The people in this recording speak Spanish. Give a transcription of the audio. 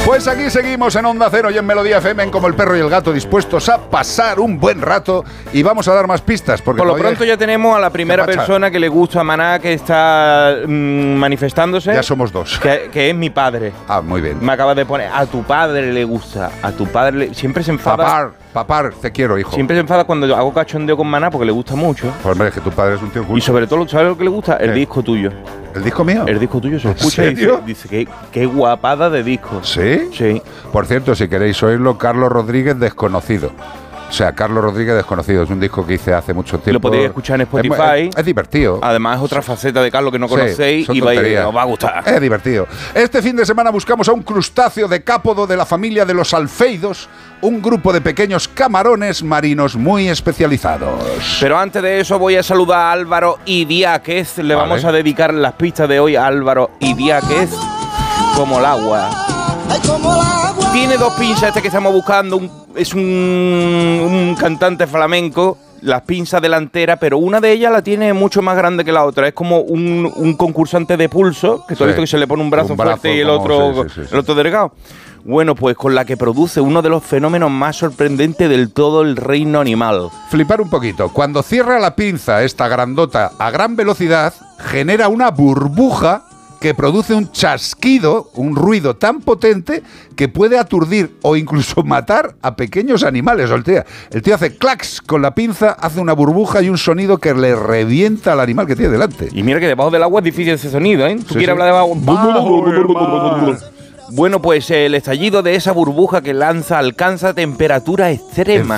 Pues aquí seguimos en Onda Cero y en Melodía FM en Como el Perro y el Gato, dispuestos a pasar un buen rato, y vamos a dar más pistas. Porque por lo pronto ya tenemos a la primera persona que le gusta a Maná, que está manifestándose. Ya somos dos. Que es mi padre. Ah, muy bien. Me acaba de poner, a tu padre le gusta, a tu padre siempre se enfada. Papá, te quiero, hijo. Siempre se enfada cuando hago cachondeo con Maná porque le gusta mucho. Pues hombre, es que tu padre es un tío culto. Y sobre todo, ¿sabes lo que le gusta? El disco tuyo. ¿El disco mío? El disco tuyo se escucha y dice qué guapada de disco. ¿Sí? Sí. Por cierto, si queréis oírlo, Carlos Rodríguez Desconocido. O sea, Carlos Rodríguez Desconocido. Es un disco que hice hace mucho tiempo. Lo podéis escuchar en Spotify. Es divertido. Además, es otra faceta de Carlos que no conocéis, sí, y os va a gustar. Es divertido. Este fin de semana buscamos a un crustáceo decápodo de la familia de los alfeidos, un grupo de pequeños camarones marinos muy especializados. Pero antes de eso voy a saludar a Álvaro Idiáquez. Le vamos a dedicar las pistas de hoy a Álvaro Idiáquez, como el agua. Tiene dos pinzas que estamos buscando. Es un cantante flamenco, las pinzas delanteras, pero una de ellas la tiene mucho más grande que la otra. Es como un concursante de pulso, que tú has visto que se le pone un brazo fuerte y el otro delgado. Bueno, pues con la que produce uno de los fenómenos más sorprendentes del todo el reino animal. Flipar un poquito. Cuando cierra la pinza, esta grandota, a gran velocidad, genera una burbuja que produce un chasquido, un ruido tan potente que puede aturdir o incluso matar a pequeños animales. El tío hace clacs con la pinza, hace una burbuja y un sonido que le revienta al animal que tiene delante. Y mira que debajo del agua es difícil ese sonido, ¿eh? ¿Tú quieres hablar debajo? Bueno, pues el estallido de esa burbuja que lanza alcanza temperatura extrema.